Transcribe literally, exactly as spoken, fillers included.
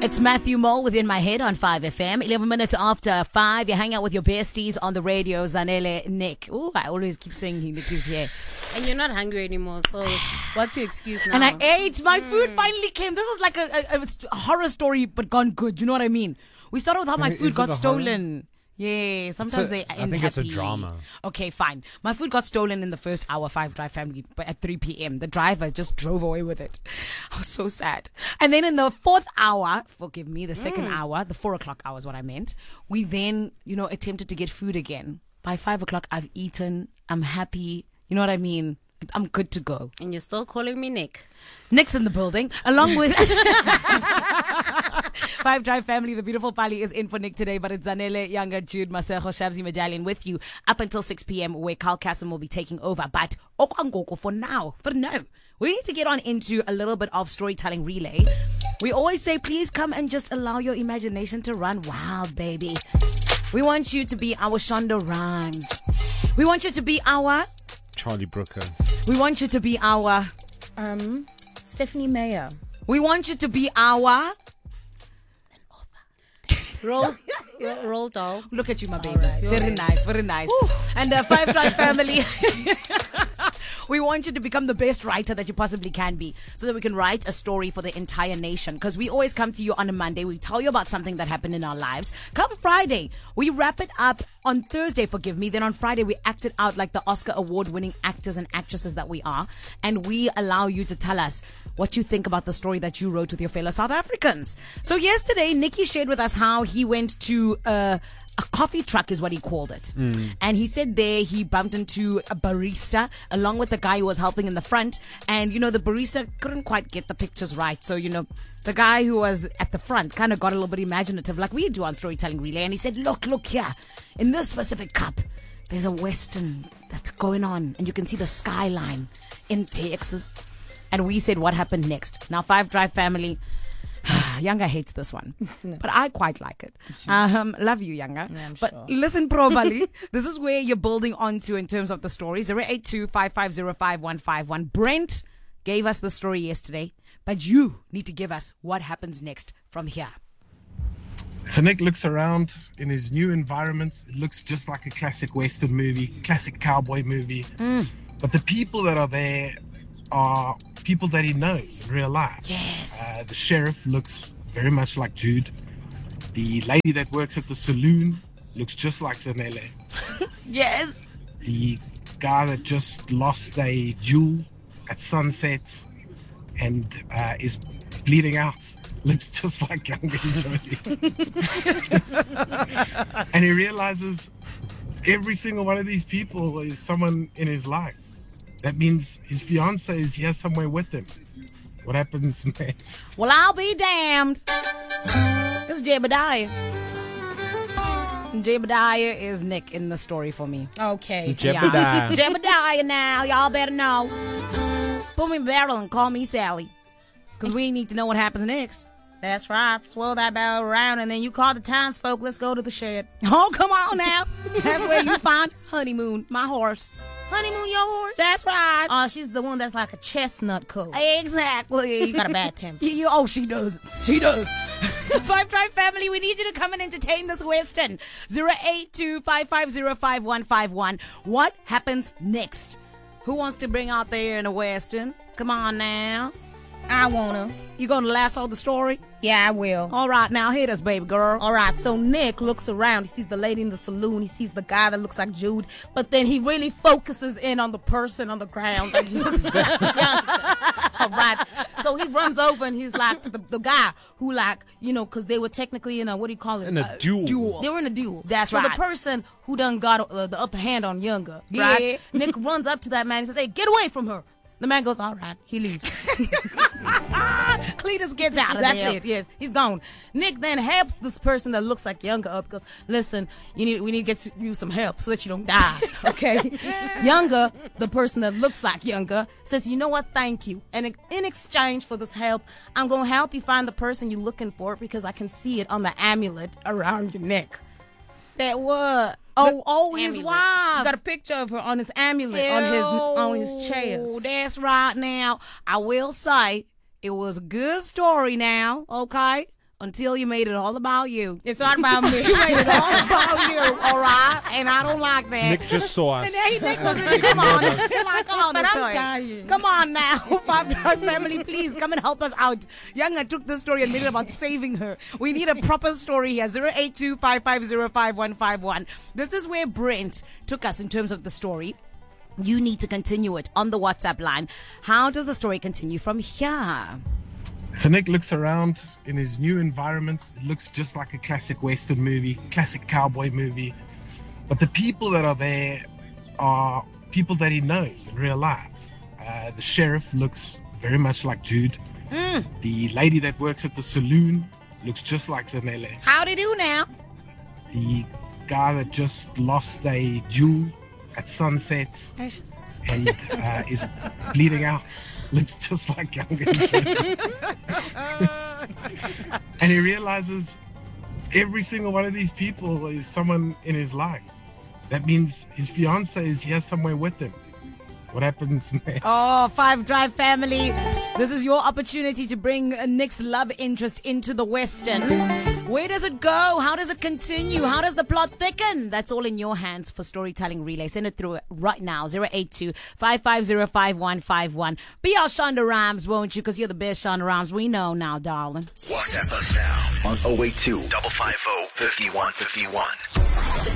It's Matthew Mole within my head on five F M. eleven minutes after five. You hang out with your besties on the radio. Zanele, Nick. Oh, I always keep saying he, Nick is here. And you're not hungry anymore, so what's your excuse now? And I ate. My mm. food finally came. This was like a, a, a horror story, but gone good. You know what I mean? We started with how my food got stolen. Horror? Yeah, sometimes a, they end I think happy. It's a drama. Okay, fine. My food got stolen in the first hour, Five Drive family, but at three p.m. The driver just drove away with it. I was so sad. And then in the fourth hour, forgive me, the second mm. hour, the four o'clock hour is what I meant. We then, you know, attempted to get food again. By five o'clock, I've eaten. I'm happy. You know what I mean? I'm good to go. And you're still calling me Nick. Nick's in the building, along with Five Drive family. The beautiful Pali is in for Nick today, but it's Zanele, Younger, Jude, Masejo, Shabzi Medallion with you up until six p.m. where Carl Kassim will be taking over. But Okwangoko for now, for now, we need to get on into a little bit of storytelling relay. We always say, please come and just allow your imagination to run wild, baby. We want you to be our Shonda Rhimes. We want you to be our Charlie Brooker. We want you to be our um Stephanie Meyer. We want you to be our roll roll doll. Look at you, my baby. Right, very right. nice, very nice. Ooh. And the uh, Five Drive family. We want you to become the best writer that you possibly can be so that we can write a story for the entire nation. Because we always come to you on a Monday. We tell you about something that happened in our lives. Come Friday, we wrap it up. On Thursday, forgive me. Then on Friday, we act it out like the Oscar award-winning actors and actresses that we are. And we allow you to tell us what you think about the story that you wrote with your fellow South Africans. So yesterday, Nikki shared with us how he went to uh, a coffee truck is what he called it. Mm. And he said there he bumped into a barista along with the guy who was helping in the front. And, you know, the barista couldn't quite get the pictures right. So, you know, the guy who was at the front kind of got a little bit imaginative like we do on Storytelling Relay. And he said, look, look here. In this specific cup, there's a Western that's going on. And you can see the skyline in Texas. And we said, what happened next? Now, Five Drive family... Younger hates this one, no. But I quite like it. Um, love you, Younger. Yeah, but sure. Listen, probably, this is where you're building onto in terms of the story. zero eight two, five five zero, five one five one. Brent gave us the story yesterday, but you need to give us what happens next from here. So Nick looks around in his new environment. It looks just like a classic Western movie, classic cowboy movie. Mm. But the people that are there are people that he knows in real life. Yes. Uh, the sheriff looks very much like Jude. The lady that works at the saloon looks just like Zanele. Yes. The guy that just lost a jewel at sunset and uh, is bleeding out looks just like Younger Jody. And he realizes every single one of these people is someone in his life. That means his fiance is here somewhere with him. What happens next? Well, I'll be damned. This is Jebediah. Jebediah is Nick in the story for me. Okay. Jebediah. Yeah. Jebediah now. Y'all better know. Put me in a barrel and call me Sally. Because we need to know what happens next. That's right. Swirl that barrel around and then you call the townsfolk. Let's go to the shed. Oh, come on now. That's where you find Honeymoon, my horse. Honeymoon, your horse? That's right. Oh, uh, she's the one that's like a chestnut coat. Exactly. She's got a bad temper. You, oh, she does. She does. Five Drive family, we need you to come and entertain this Western. zero eight two, five five zero, five one five one. What happens next? Who wants to bring out there in a Western? Come on now. I wanna. You gonna lasso the story? Yeah, I will. All right, now hit us, baby girl. All right, so Nick looks around. He sees the lady in the saloon. He sees the guy that looks like Jude. But then he really focuses in on the person on the ground that looks like Younger. All right. So he runs over and he's like to the, the guy who like, you know, because they were technically in a, what do you call it? In a uh, duel. duel. They were in a duel. That's so right. So the person who done got uh, the upper hand on Younger, yeah. right? Nick runs up to that man and says, hey, get away from her. The man goes, all right. He leaves. Cletus gets out of That's there. That's it. Yes, he's gone. Nick then helps this person that looks like Younger up. Goes, listen, you need we need to get you some help so that you don't die. Okay. Younger, the person that looks like Younger, says, you know what? Thank you. And in exchange for this help, I'm gonna help you find the person you're looking for because I can see it on the amulet around your neck. That what? Oh, oh, his Amulet. wife. You got a picture of her on his amulet on his on his chest. That's right. Now, I will say it was a good story. Now, okay, until you made it all about you. It's not about me. You made it all about you, all right? And I don't like that. Nick just saw us. And hey, Nick was in come on. Like, come on, But I'm sorry. dying. Come on now. Five Drive family, please come and help us out. Younger took the story and made it about saving her. We need a proper story here. zero eight two, five five zero, five one five one. This is where Brent took us in terms of the story. You need to continue it on the WhatsApp line. How does the story continue from here? So Nick looks around in his new environment. It looks just like a classic Western movie, classic cowboy movie. But the people that are there are people that he knows in real life. Uh, the sheriff looks very much like Jude. Mm. The lady that works at the saloon looks just like Zanele. How'd he do now? The guy that just lost a jewel at sunset and uh, is bleeding out looks just like younger Jude. And he realizes every single one of these people is someone in his life. That means his fiance is here somewhere with him. What happens next? Oh, Five Drive family. This is your opportunity to bring Nick's love interest into the Western. Where does it go? How does it continue? How does the plot thicken? That's all in your hands for Storytelling Relay. Send it through right now. zero eight two, five five zero, five one five one. Be our Shonda Rhimes, won't you? Because you're the best Shonda Rhimes we know now, darling. WhatsApp us now on zero eight two, five five zero, five one five one.